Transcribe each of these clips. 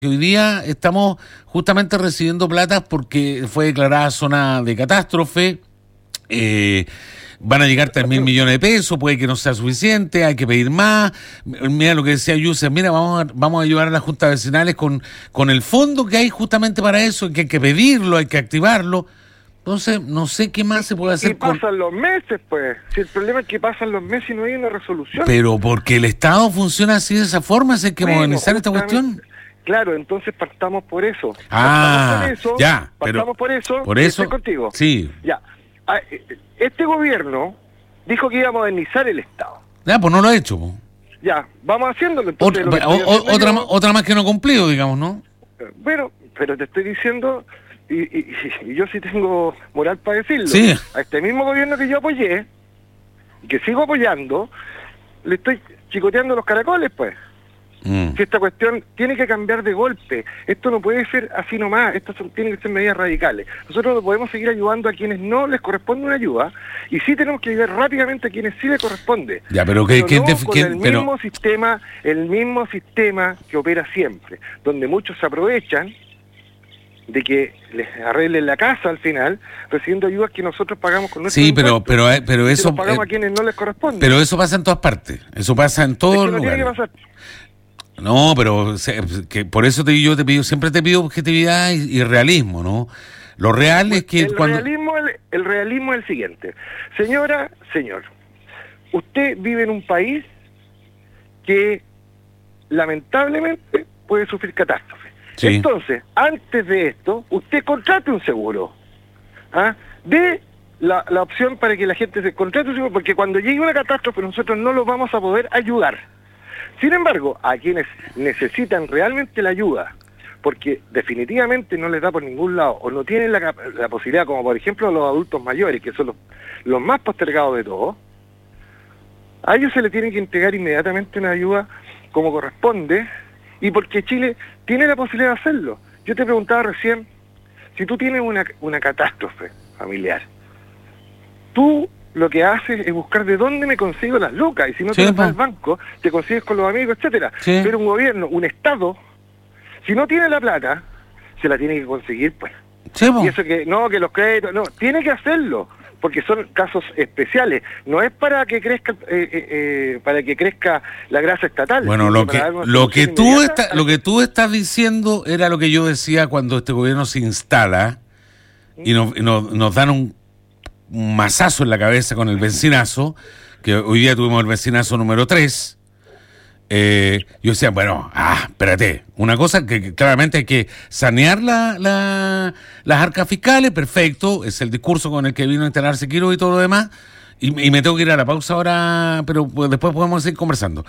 Hoy día estamos justamente recibiendo plata porque fue declarada zona de catástrofe. Van a llegar 3.000 millones de pesos, puede que no sea suficiente, hay que pedir más. Mira lo que decía Yusef, mira, vamos a ayudar a las juntas vecinales con el fondo que hay justamente para eso, que hay que pedirlo, hay que activarlo. Entonces, no sé qué más se puede hacer. Y pasan los meses, pues. Si el problema es que pasan los meses y no hay una resolución. Pero porque el Estado funciona así de esa forma, hay que modernizar esta cuestión. Claro, entonces partamos por eso. Partamos por eso. Estoy contigo. Sí. Ya. Este gobierno dijo que iba a modernizar el Estado. Ya, pues no lo ha hecho. Pues. Ya, vamos haciéndolo. Entonces, otra más que no cumplido, digamos, ¿no? Bueno, pero te estoy diciendo, y yo sí tengo moral para decirlo. Sí. A este mismo gobierno que yo apoyé, y que sigo apoyando, le estoy chicoteando los caracoles, pues. Si esta cuestión tiene que cambiar de golpe, esto no puede ser así nomás, tienen que ser medidas radicales. Nosotros no podemos seguir ayudando a quienes no les corresponde una ayuda, y sí tenemos que ayudar rápidamente a quienes sí les corresponde. Ya, pero el mismo sistema que opera siempre, donde muchos se aprovechan de que les arreglen la casa al final, recibiendo ayudas que nosotros pagamos con nuestros impuestos. pero eso pagamos a quienes no les corresponde. Pero eso pasa en todas partes, eso pasa en todos los lugares. Tiene que pasar. No, pero que por eso siempre te pido objetividad y realismo, ¿no? Lo real es que el realismo es el siguiente. Señora, señor, usted vive en un país que lamentablemente puede sufrir catástrofe. Sí. Entonces, antes de esto, usted contrate un seguro. De la opción para que la gente se contrate un seguro, porque cuando llegue una catástrofe nosotros no los vamos a poder ayudar. Sin embargo, a quienes necesitan realmente la ayuda, porque definitivamente no les da por ningún lado, o no tienen la posibilidad, como por ejemplo los adultos mayores, que son los más postergados de todos, a ellos se les tiene que entregar inmediatamente una ayuda como corresponde, y porque Chile tiene la posibilidad de hacerlo. Yo te preguntaba recién, si tú tienes una catástrofe familiar, tú lo que haces es buscar de dónde me consigo las lucas, y si no te vas al banco, te consigues con los amigos, etcétera. Sí. Pero un gobierno, un Estado, si no tiene la plata, se la tiene que conseguir, pues. Sí, y eso que los créditos, tiene que hacerlo, porque son casos especiales. No es para que crezca la grasa estatal. Bueno, lo que tú estás diciendo era lo que yo decía cuando este gobierno se instala y nos dan un mazazo en la cabeza con el benzinazo, que hoy día tuvimos el benzinazo número 3. Yo decía, espérate, una cosa que claramente hay que sanear las arcas fiscales, perfecto, es el discurso con el que vino a instalarse Quiro y todo lo demás, y me tengo que ir a la pausa ahora, pero después podemos seguir conversando.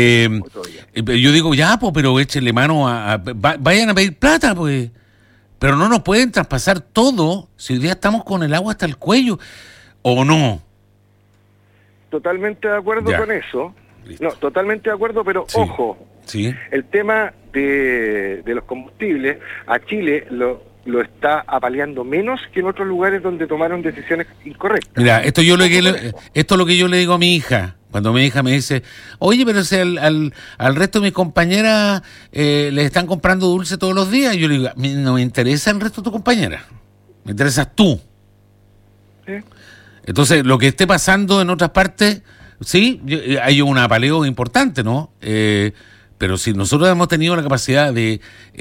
Yo digo, pero échenle mano vayan a pedir plata, pues. Pero no nos pueden traspasar todo si hoy día estamos con el agua hasta el cuello, ¿o no? Totalmente de acuerdo con eso. Listo. No, totalmente de acuerdo, pero sí. Ojo, el tema de los combustibles, a Chile lo está apaleando menos que en otros lugares donde tomaron decisiones incorrectas. Mira, esto es lo que yo le digo a mi hija. Cuando mi hija me dice, oye, pero si al resto de mis compañeras les están comprando dulce todos los días, yo le digo, no me interesa el resto de tus compañeras, me interesas tú. ¿Sí? Entonces, lo que esté pasando en otras partes, sí, hay un apaleo importante, ¿no? Pero si nosotros hemos tenido la capacidad de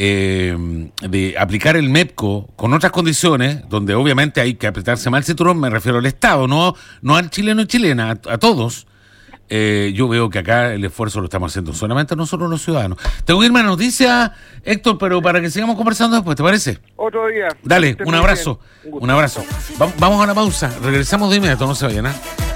aplicar el MEPCO con otras condiciones, donde obviamente hay que apretarse más el cinturón, me refiero al Estado, no al chileno y chilena, a todos. Yo veo que acá el esfuerzo lo estamos haciendo solamente nosotros los ciudadanos. Tengo que irme a noticias, Héctor, pero para que sigamos conversando después, ¿te parece? Otro día. Dale, un abrazo. Un abrazo. Vamos a la pausa, regresamos de inmediato, no se vayan,